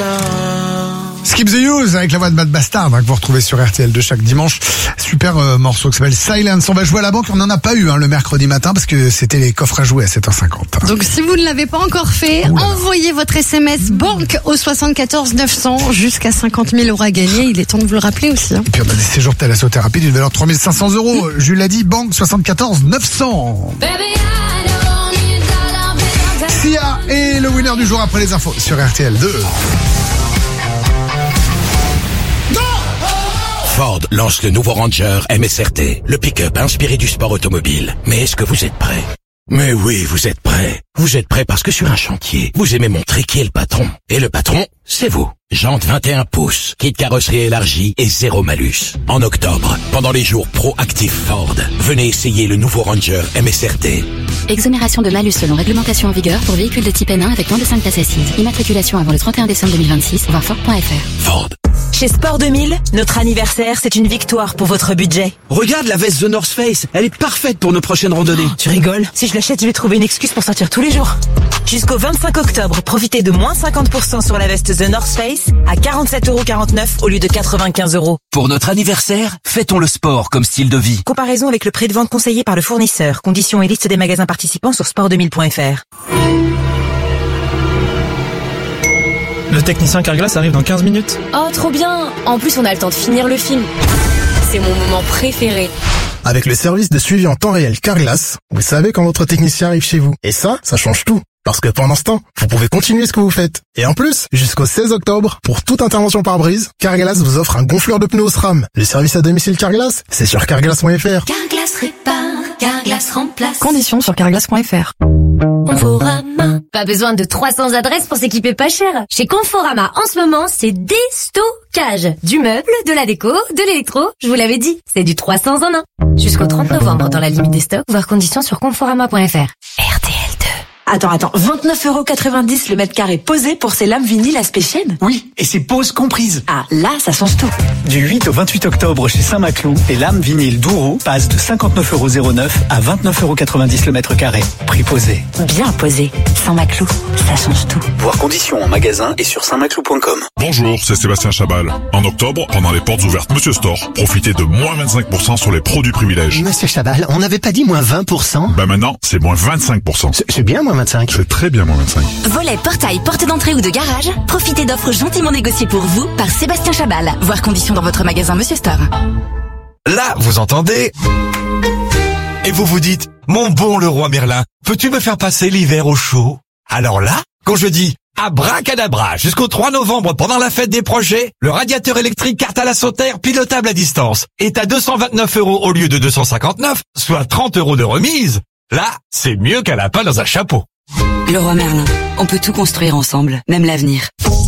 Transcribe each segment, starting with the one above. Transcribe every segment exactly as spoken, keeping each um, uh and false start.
Skip the Use avec la voix de Bad Bastard hein, que vous retrouvez sur R T L deux chaque dimanche. Super euh, morceau qui s'appelle Silence. On va jouer à la banque. On n'en a pas eu hein, le mercredi matin parce que c'était les coffres à jouer à sept heures cinquante. Donc si vous ne l'avez pas encore fait, oh envoyez votre S M S banque au soixante-quatorze neuf cents jusqu'à cinquante mille euros à gagner. Il est temps de vous le rappeler aussi. Hein. Et puis on a des séjours de thalassothérapie d'une valeur de trois mille cinq cents euros. Jules l'a dit, banque soixante-quatorze neuf cents. Sia est le winner du jour après les infos sur R T L deux. Ford lance le nouveau Ranger M S R T, le pick-up inspiré du sport automobile. Mais est-ce que vous êtes prêts? Mais oui, vous êtes prêts. Vous êtes prêts parce que sur un chantier, vous aimez montrer qui est le patron. Et le patron, c'est vous. Jantes vingt et un pouces, kit carrosserie élargie et zéro malus. En octobre, pendant les jours pro-actifs Ford, venez essayer le nouveau Ranger M S R T. Exonération de malus selon réglementation en vigueur pour véhicules de type N un avec moins de cinq places assises. Immatriculation avant le trente et un décembre deux mille vingt-six, voir Ford point F R. Ford. Chez Sport deux mille, notre anniversaire, c'est une victoire pour votre budget. Regarde la veste The North Face, elle est parfaite pour nos prochaines randonnées. Oh, tu rigoles? Si je l'achète, je vais trouver une excuse pour sortir tous les jours. Jusqu'au vingt-cinq octobre, profitez de moins cinquante pour cent sur la veste The North Face à quarante-sept euros quarante-neuf au lieu de quatre-vingt-quinze euros. Pour notre anniversaire, fêtons le sport comme style de vie. Comparaison avec le prix de vente conseillé par le fournisseur. Conditions et liste des magasins participants sur sport deux mille point F R. Le technicien Carglass arrive dans quinze minutes. Oh, trop bien! En plus, on a le temps de finir le film. C'est mon moment préféré. Avec le service de suivi en temps réel Carglass, vous savez quand votre technicien arrive chez vous. Et ça, ça change tout. Parce que pendant ce temps, vous pouvez continuer ce que vous faites. Et en plus, jusqu'au seize octobre, pour toute intervention par brise, Carglass vous offre un gonfleur de pneus SRAM. Le service à domicile Carglass, c'est sur carglass point F R. Carglass répare, Carglass remplace. Conditions sur carglass point F R. Conforama. Pas besoin de trois cents adresses pour s'équiper pas cher. Chez Conforama, en ce moment, c'est déstockage. Du meuble, de la déco, de l'électro. Je vous l'avais dit, c'est du trois cents en un. Jusqu'au trente novembre dans la limite des stocks, voir conditions sur conforama point F R. R T L deux. Attends, attends, vingt-neuf euros quatre-vingt-dix le mètre carré posé pour ces lames vinyles aspect chaîne? Oui, et c'est poses comprises. Ah, là, ça change tout. Du huit au vingt-huit octobre chez Saint-Maclou, les lames vinyles Douro passent de cinquante-neuf euros zéro neuf à vingt-neuf euros quatre-vingt-dix le mètre carré. Prix posé. Bien posé. Saint-Maclou, ça change tout. Voir conditions en magasin et sur saint maclou point com. Bonjour, c'est Sébastien Chabal. En octobre, pendant les portes ouvertes Monsieur Store, profitez de moins vingt-cinq pour cent sur les produits privilèges. Monsieur Chabal, on n'avait pas dit moins vingt pour cent? Bah maintenant, c'est moins vingt-cinq pour cent. C'est, c'est bien moins vingt-cinq. C'est très bien moins vingt-cinq. Volet, portail, porte d'entrée ou de garage, profitez d'offres gentiment négociées pour vous par Sébastien Chabal. Voir conditions dans votre magasin Monsieur Store. Là, vous entendez? Et vous vous dites, mon bon Leroy Merlin, peux-tu me faire passer l'hiver au chaud? Alors là, quand je dis abracadabra, jusqu'au trois novembre pendant la fête des projets, le radiateur électrique carte à la sautère pilotable à distance est à deux cent vingt-neuf euros au lieu de deux cent cinquante-neuf, soit trente euros de remise. Là, c'est mieux qu'un lapin dans un chapeau. Leroy Merlin, on peut tout construire ensemble, même l'avenir.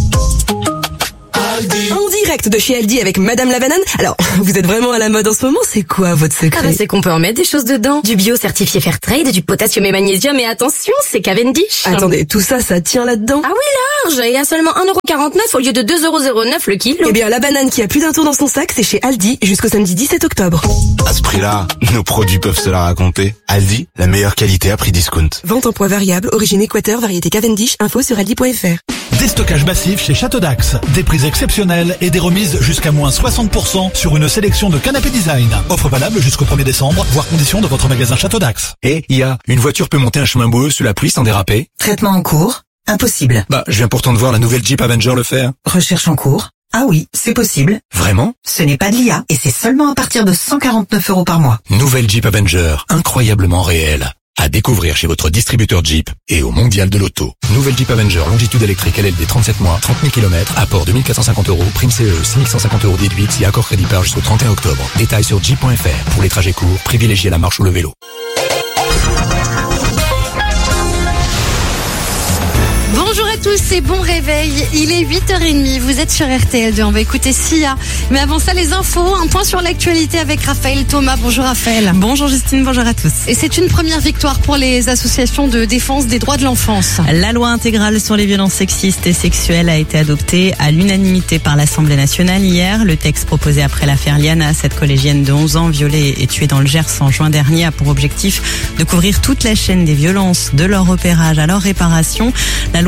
En direct de chez Aldi avec Madame la Banane. Alors, vous êtes vraiment à la mode en ce moment, c'est quoi votre secret? Ah bah c'est qu'on peut en mettre des choses dedans. Du bio certifié Fairtrade, du potassium et magnésium, et attention, c'est Cavendish. Attendez, tout ça, ça tient là-dedans? Ah oui, large, et à seulement un euro quarante-neuf au lieu de deux euros zéro neuf le kilo. Eh bien, la banane qui a plus d'un tour dans son sac, c'est chez Aldi jusqu'au samedi dix-sept octobre. À ce prix-là, nos produits peuvent se la raconter. Aldi, la meilleure qualité à prix discount. Vente en poids variable, origine Équateur, variété Cavendish, info sur aldi point F R. Déstockage massif chez Château d'Axe. Des prix exceptionnels et des remises jusqu'à moins soixante pour cent sur une sélection de canapés design. Offre valable jusqu'au premier décembre, voire conditions de votre magasin Château d'Axe. Et il y a une voiture peut monter un chemin boueux sous la pluie sans déraper. Traitement en cours? Impossible. Bah, je viens pourtant de voir la nouvelle Jeep Avenger le faire. Recherche en cours? Ah oui, c'est possible. Vraiment? Ce n'est pas de l'I A et c'est seulement à partir de cent quarante-neuf euros par mois. Nouvelle Jeep Avenger, incroyablement réelle. À découvrir chez votre distributeur Jeep et au Mondial de l'Auto. Nouvelle Jeep Avenger, longitude électrique L L D trente-sept mois, trente mille kilomètres, apport deux mille quatre cent cinquante euros, prime C E, six mille cent cinquante euros déduite si accord crédit par jusqu'au trente et un octobre. Détails sur jeep point F R. Pour les trajets courts, privilégiez la marche ou le vélo. Bonjour à tous et bon réveil. Il est huit heures trente, vous êtes sur R T L deux, on va écouter Sia. Mais avant ça, les infos, un point sur l'actualité avec Raphaël Thomas. Bonjour Raphaël. Bonjour Justine, bonjour à tous. Et c'est une première victoire pour les associations de défense des droits de l'enfance. La loi intégrale sur les violences sexistes et sexuelles a été adoptée à l'unanimité par l'Assemblée nationale hier. Le texte proposé après l'affaire Liana, cette collégienne de onze ans violée et tuée dans le Gers en juin dernier, a pour objectif de couvrir toute la chaîne des violences, de leur repérage à leur réparation. La loi doit désormais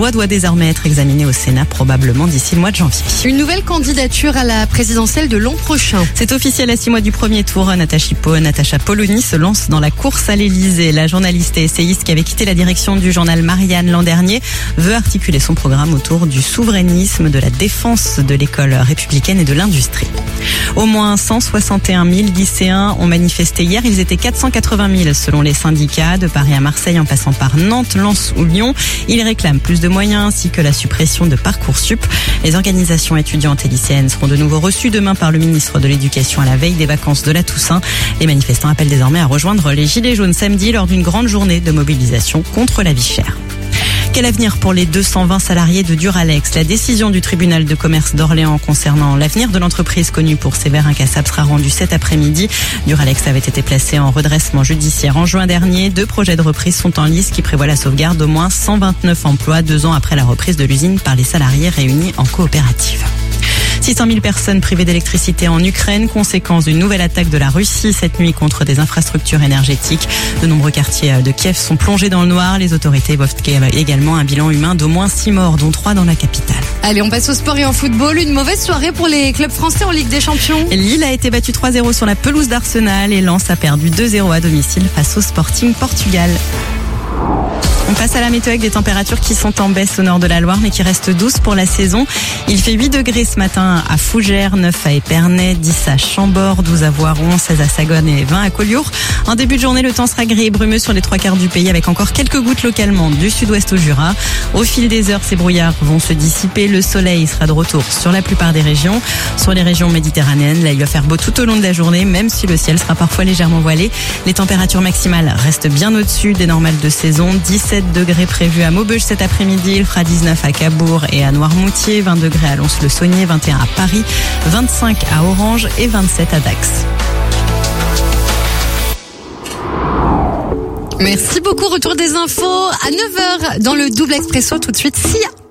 désormais être examiné au Sénat probablement d'ici le mois de janvier. Une nouvelle candidature à la présidentielle de l'an prochain. C'est officiel à six mois du premier tour. Natacha Po, Natacha Polony se lance dans la course à l'Elysée. La journaliste et essayiste qui avait quitté la direction du journal Marianne l'an dernier veut articuler son programme autour du souverainisme, de la défense de l'école républicaine et de l'industrie. Au moins cent soixante et un mille lycéens ont manifesté hier. Ils étaient quatre cent quatre-vingt mille selon les syndicats, de Paris à Marseille en passant par Nantes, Lens ou Lyon. Ils réclament plus de moyens ainsi que la suppression de Parcoursup. Les organisations étudiantes et lycéennes seront de nouveau reçues demain par le ministre de l'Éducation à la veille des vacances de la Toussaint. Les manifestants appellent désormais à rejoindre les Gilets jaunes samedi lors d'une grande journée de mobilisation contre la vie chère. Quel avenir pour les deux cent vingt salariés de Duralex? La décision du tribunal de commerce d'Orléans concernant l'avenir de l'entreprise connue pour ses verres incassables sera rendue cet après-midi. Duralex avait été placé en redressement judiciaire en juin dernier. Deux projets de reprise sont en lice qui prévoient la sauvegarde d'au moins cent vingt-neuf emplois deux ans après la reprise de l'usine par les salariés réunis en coopérative. six cent mille personnes privées d'électricité en Ukraine, conséquence d'une nouvelle attaque de la Russie cette nuit contre des infrastructures énergétiques. De nombreux quartiers de Kiev sont plongés dans le noir. Les autorités évoquent également un bilan humain d'au moins six morts, dont trois dans la capitale. Allez, on passe au sport et en football. Une mauvaise soirée pour les clubs français en Ligue des Champions. Lille a été battu trois zéro sur la pelouse d'Arsenal et Lens a perdu deux zéro à domicile face au Sporting Portugal. On passe à la météo avec des températures qui sont en baisse au nord de la Loire mais qui restent douces pour la saison. Il fait huit degrés ce matin à Fougères, neuf à Épernay, dix à Chambord, douze à Voiron, seize à Sagonne et vingt à Collioure. En début de journée, le temps sera gris et brumeux sur les trois quarts du pays avec encore quelques gouttes localement du sud-ouest au Jura. Au fil des heures, ces brouillards vont se dissiper. Le soleil sera de retour sur la plupart des régions. Sur les régions méditerranéennes, là, il va faire beau tout au long de la journée, même si le ciel sera parfois légèrement voilé. Les températures maximales restent bien au-dessus des normales de saison. dix-sept degrés prévus à Maubeuge cet après-midi, il fera dix-neuf à Cabourg et à Noirmoutier, vingt degrés à Lons-le-Saunier, vingt et un à Paris, vingt-cinq à Orange et vingt-sept à Dax. Merci beaucoup, retour des infos à neuf heures dans le double expresso. Tout de suite, Sia.